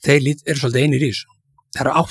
þeir eru svolítið einir í þessu. Það eru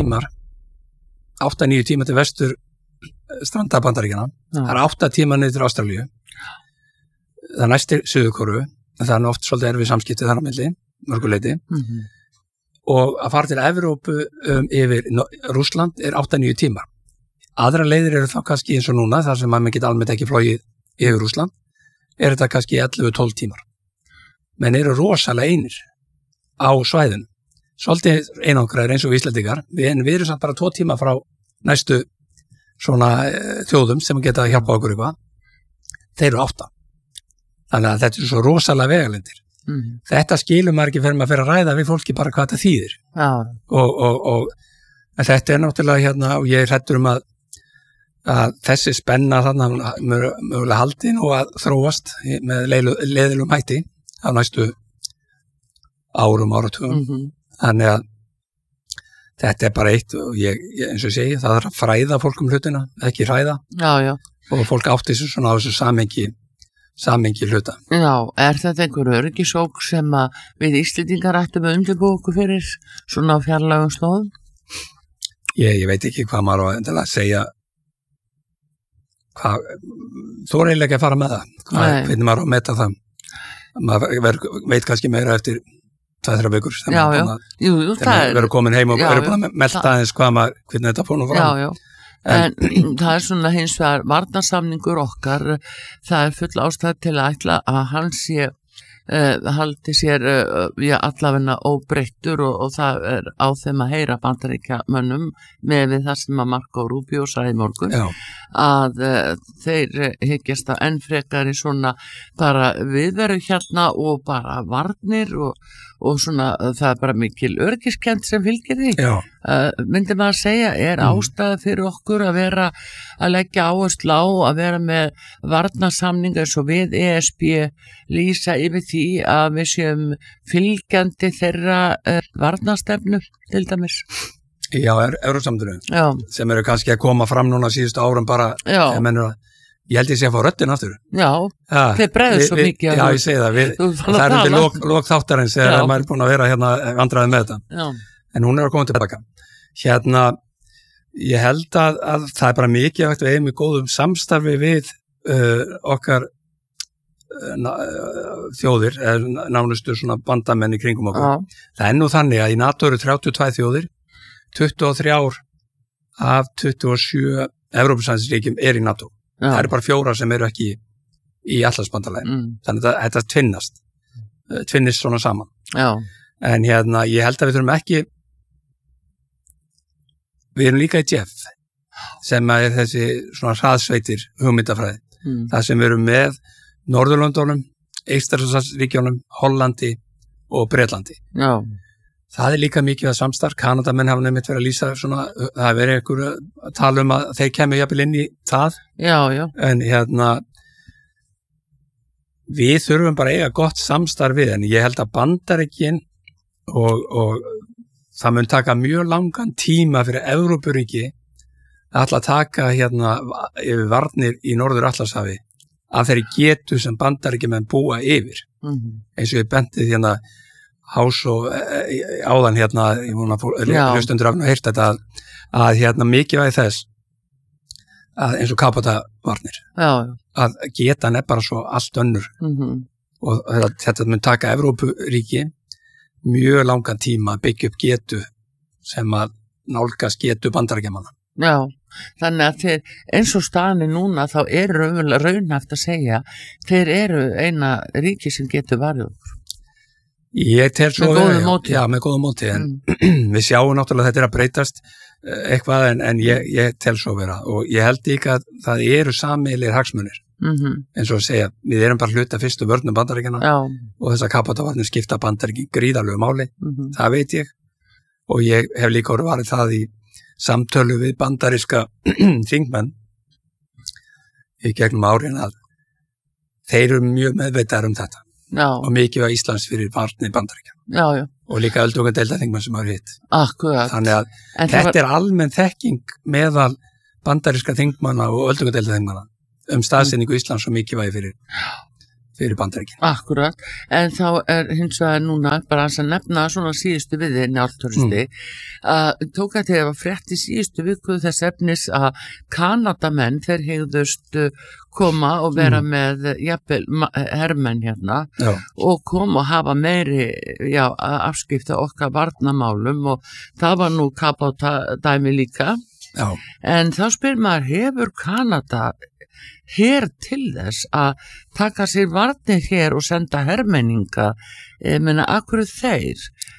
8-9 tímar til vestur stranda Bandaríkjanna, það eru 8 tímar niður til Ástralíu, það næstir Suður-Kóreu, en það er oft svolítið erfið samskipti þar á milli, mörguleiti, og að fara til Evrópu yfir Rússland er 8-9 tímar. Aðra leiðir eru þá kannski eins og núna, þar sem maður geta almennt ekki flogið yfir Rússland, er þetta kannski 11-12 tímar. Menn eru rosalega einir á svæðinu. Svolítið einangraðir eins og Íslendingar, en við erum samt bara 2 tíma frá næstu svona þjóðum sem geta hjálpa okkur eitthvað. Þeir eru 8. Þannig að þetta er svo rosalega vegalendir. Þetta skilur maður ekki fyrir maður fyrir að ræða við fólki bara hvað þetta þýðir. Og þetta er náttúrulega hérna, og ég er hræddur að þessi spenna þarna mögulega haldin og að þróast með leiðilum hætti á næstu áratugum. Þannig að þetta er bara eitt og ég eins og ég segi, það er að fræða fólk hlutina, ekki hræða. Já. Og fólk átti sér svona á þessu samhengi hluta. Já, er þetta einhver öryggisók sem að við Íslendingar ættum að undirbúa okkur fyrir svona fjarlægum slóðum? Ég veit ekki hvað maður á að segja. Þú er eiginlega ekki að fara með það. Hvernig maður á að meta það? Maður veit kannski meira eftir 2-3 vikur sem verður komin heim og verður búin að melta aðeins hvernig þetta fór nú fram. En það er svona hins vegar varnarsamningur okkar, það er full ástæð til að ætla að hann haldi sér allavegna óbreyttur og það er á þeim að heyra Bandaríkjamönnum með við það sem að Marco Rubio sagði í morgun að þeir hyggjast að enn frekar í svona bara viðveru hérna og bara varnir og svona það er bara mikil öryggiskennd sem fylgir því. Myndi maður að segja, er ástæða fyrir okkur að vera að leggja áherslu á að vera með varnarsamningar svo við ESB lýsa yfir því að við séum fylgjandi þeirra varnarstefnu til dæmis. Já, Evrópusambandinu sem eru kannski að koma fram núna síðustu árum bara, ég held ég sé að fá röddin aftur. Þeir bregður svo mikið. Já, ég segi það, það er undir lok þáttarins þegar maður er búin að vera hérna vandræði með þetta. En hún er að koma tilbaka. Hérna, ég held að það er bara mikilvægt við eigum í góðum samstarfi við okkar þjóðir, nánustu svona bandamenn í kringum okkur. Það er nú þannig að í NATO eru 32 þjóðir, 23 af 27 Evrópusambandsríkjum er í NATO. Það eru bara 4 sem eru ekki í Atlantsbandalaginu. Þannig að þetta tvinnist svona saman. En hérna, ég held að við þurfum ekki, við erum líka í JEF sem er þessi svona hraðsveitir hugmyndafræði. Það sem við erum með Norðurlöndunum, Eystrasaltsríkjunum, Hollandi og Bretlandi. Það er líka mikið að samstarf. Kanadamenn hafa nefnitt verið að lýsa svona, það verið einhver að tala að þeir kemur jafnvel inn í það. En hérna, við þurfum bara að eiga gott samstarf við, en ég held að Bandaríkin og það mun taka mjög langan tíma fyrir Evrópuríki að ætla að taka hérna yfir varnir í Norður Atlantshafi að þeirri getu sem Bandaríkjamenn búa yfir. Eins og ég bentið hérna Hás og áðan hérna, ég múna hlustundur af og heyrt þetta að hérna mikilvægi þess að eins og kapótavarnir að getan er bara svo allt önnur og þetta mun taka Evrópuríki mjög langan tíma að byggja upp getu sem að nálgast getu Bandaríkjamanna. Þannig að þeir, eins og staðan núna þá er raunhæft að segja þeir eru eina ríki sem getur varið okkur. Ég tel svo með góðu móti. Já, með góðu móti, en við sjáum náttúrulega að þetta er að breytast eitthvað en ég tel svo vera og ég held líka að það eru sameiginlegir hagsmunir eins og að segja, við erum bara hluta fyrstu vörnum Bandaríkjanna og þess að kapótavarnir skipta Bandaríkin gríðarlegu máli, það veit ég og ég hef líka orðið varið það í samtölu við bandaríska þingmenn í gegnum árin að þeir eru mjög meðvitaðir þetta og mikið var Íslands fyrir varnir Bandaríkjanna og líka öldungadeilda þingmenn sem hafa hitt. Þannig að þetta er almenn þekking meðal bandaríska þingmanna og öldungadeilda þingmanna staðsetningu Íslands og mikið vægi fyrir Bandaríkin. Akkurat, en þá hins vegar núna bara að nefna svona síðustu viði njálturisti, tók að þegar frétti síðustu viku þess efnis að Kanadamenn þeir hegðust koma og vera með jafnvel hermenn hérna og koma og hafa meiri afskipta okkar varnarmálum og það var nú kapáta dæmi líka. Já. En þá spyr maður, hefur Kanada her til þess að taka sér varnir hér og senda hermenninga, menna, akkur þeir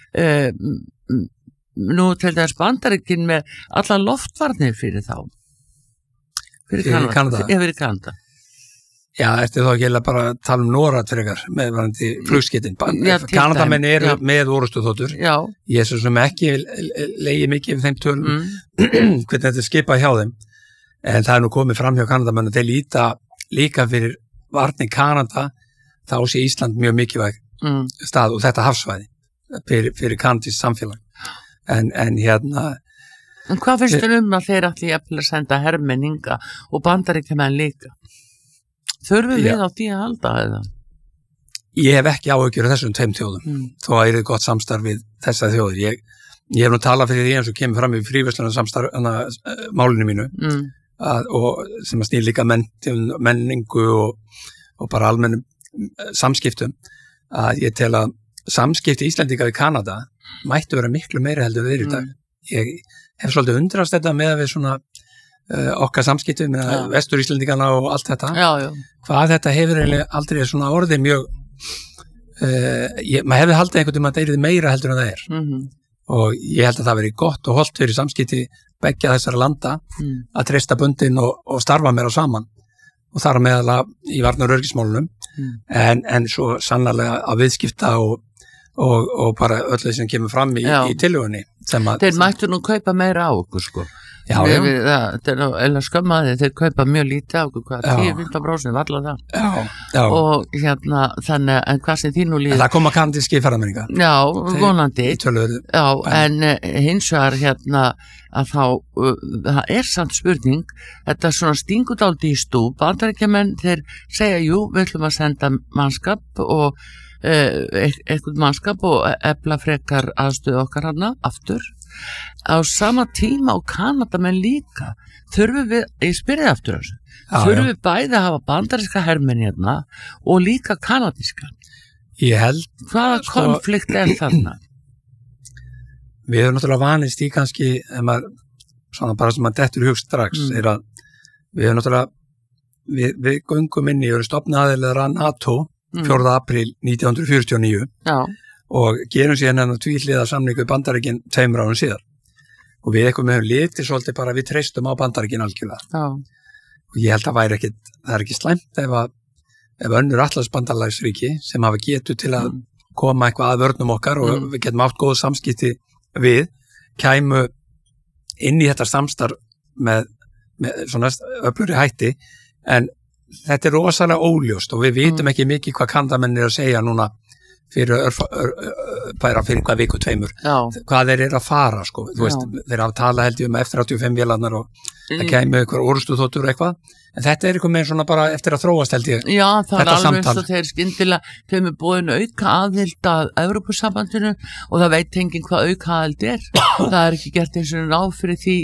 nú til þess Bandaríkin með alla loftvarnir fyrir þá fyrir Kanada. Já, eftir þá ekki bara að tala Norad fyrir ykkar með varandi flugskeytin. Kanadamenn eru með orustuþotur. Já. Ég svo sem ekki leiði mikið við þeim tölum hvernig þetta er skipað hjá þeim. En það er nú komið fram hjá Kanadamenn að þeir líta líka fyrir varnir Kanada, þá sé Ísland mjög mikilvæg stað og þetta hafsvæði fyrir kanadískt samfélag. En hérna... En hvað finnst þér að þeir allir að senda hermenninga og Bandaríkjamenn líka? Þurfum við á því að halda eða? Ég hef ekki áhyggjur af þessum tveim þjóðum, þó að það er gott samstarf við þessar þjóðir. Ég hef nú talað fyrir því eins og kemur fram í fríverslunarsamstarf málinu mínu, og sem að snýr líka menningu og bara almennum samskiptum, að ég tel að samskipti Íslendinga við Kanada mættu vera miklu meira heldur við í dag. Ég hef svolítið undrast þetta með að við svona okkar samskipti með vestur Íslendingana og allt þetta. Já. Hvað þetta hefur aldrei svona orðið mjög maður hefði haldið einhvern að það er meira heldur en það er. Og ég held að það veri gott og holdt fyrir samskipti beggja þessara landa að treysta bundin og starfa meira saman og þar meðal í varnar- og öryggismálunum en svo sannarlega að viðskipta og bara öllu sem kemur fram í tillögunni. Þeir mættu nú kaupa meira á okkur sko. Já. Þetta er eða skömmaði, þeir kaupa mjög lítið á okkur, 10-15% varla það. Já. Og hérna, þannig, en hvað sem því nú líður? Það koma kanadískir ferðamenningar. Já, vonandi. Já, en hins vegar hérna að þá, það er samt spurning, þetta er svona stingudáldi í stúb, Bandaríkjamenn, þeir segja, jú, við ætlum að senda mannskap og eitthvað mannskap og efla frekar aðstöðu okkar hana, aftur. Á sama tíma og Kanadamenn líka þurfum við, ég spyrði aftur þessu, þurfum við bæði að hafa bandaríska hermenn hérna og líka kanadíska. Ég held. Hvaða konflikt er þarna? Við erum náttúrulega vanist í kannski, svona bara sem að dettur hugst strax, er að við erum náttúrulega, við göngum inn í, við erum stofnaðilegar að NATO 4. apríl 1949 og gerum síðan hennar tvíhliða samningu Bandaríkin 2 árum síðar. Og við eitthvað með litið svolítið bara við treystum á Bandaríkin algjörlega. Og ég held að það er ekki slæmt ef önnur Atlantsbandalagsríki sem hafa getu til að koma eitthvað að vörnum okkar og við getum átt góð samskipti við, kæmu inn í þetta samstarf með svona öflugri hætti, en þetta er rosalega óljóst og við vitum ekki mikið hvað Kanadamenn er að segja núna fyrir hvað viku 2 hvað þeir eru að fara sko. Þú veist, þeir hafa talað held ég um F-35 vélarnar og það kemur eitthvað orustuþotur eitthvað, en þetta er eitthvað með svona bara eftir að þróast held ég. Já, það er alveg eins og þeir skyndilega þeim er búin auka aðild að Evrópusambandinu og það veit enginn hvað auka aðild er. Það er ekki gert eins og ráð fyrir því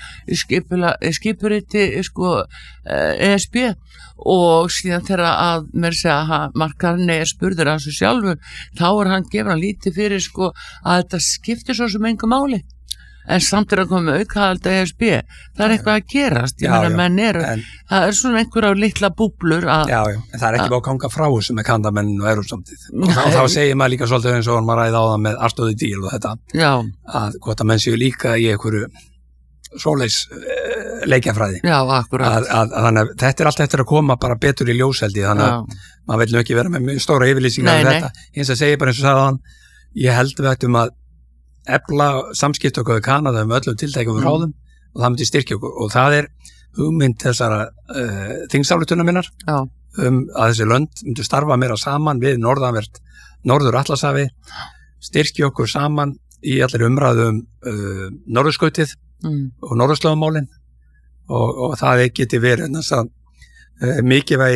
í skipuriti sko ESB og síðan þegar að mér segja Markarni er spurður að þessu sjálfur, þá hann gefur hann lítið fyrir sko að þetta skiptir svo sem engu máli. En samt er að koma með aukaðald ESB, það er eitthvað að gerast, ég meina menn eru, það er svona einhverja litla búblur að... Já, en það er ekki bá að ganga frá þessu með Kanadamenn og Evrópusambandið. Og þá segir maður líka svolítið eins og hann ræði á það með Arstoði Díl og þetta, að hvort að menn séu líka í einhverju svoleiðis leikjafræði. Já, akkurat. Þannig að þetta er allt eftir að koma bara betur í ljóseldi, þannig að maður vil nú ekki vera með stóra yfirlýsingar um þetta. Eins að segja bara eins og sagði hann, ég held við ættum að efla samskipti okkur við Kanada með öllum tiltækum ráðum og það myndi styrkja okkur og það er hugmynd þessara þingsályktana minnar að þessi lönd myndi starfa meira saman við norður Atlantshafi, styrkja okkur saman í allir umræðum norðurskautið og norðurslóðamálin og það geti verið mikilvægi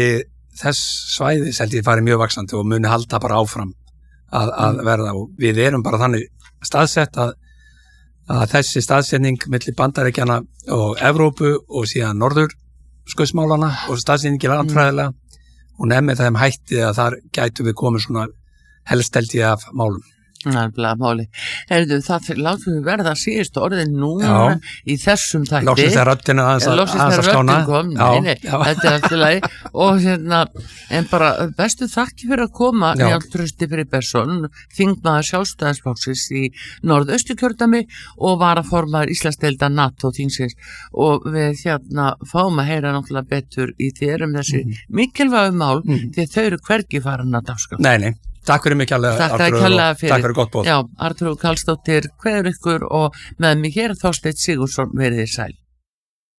þess svæði held ég fari mjög vaxandi og muni halda bara áfram að verða og við erum bara þannig staðsett að þessi staðsetning milli Bandaríkjanna og Evrópu og síðan norðurskautsmálana og staðsetningi landfræðilega hún með þeim hætti að þar gætum við komið svona helst held ég af málum. Nefnilega máli. Heyrðu, það látum við verða síðust orðin núna í þessum þætti. Loksins þegar röddin að skána. Nei, þetta alltaf lagi. Og en bara bestu þakki fyrir að koma Njáll Trausti Friðbertsson, þingmaður Sjálfstæðisflokksins í Norðausturkjördæmi og varaformaður Íslandsdeildar NATO þingsins og við fáum að heyra náttúrulega betur í þér þessi mikilvægu mál því þau eru hvergi farin að dagskrá. Nei. Takk fyrir mig kærlega, Artur, og takk fyrir gott boð. Já, Artur Karlsdóttir, kveður ykkur og með mig hér Þorsteinn Sigurðsson, verið sæl.